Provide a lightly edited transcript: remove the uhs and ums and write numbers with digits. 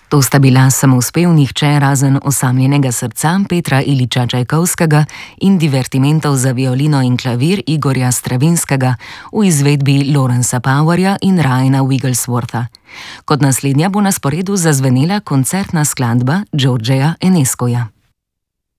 To sta bila samospev Nihče razen osamljenega srca Petra Iljiča Čajkovskega in divertimentov za violino in klavir Igorja Stravinskega v izvedbi Lawrencea Powerja in Ryana Wiggleswortha. Kot naslednja bo na sporedu zazvenela koncertna skladba Georgeja Enescoja.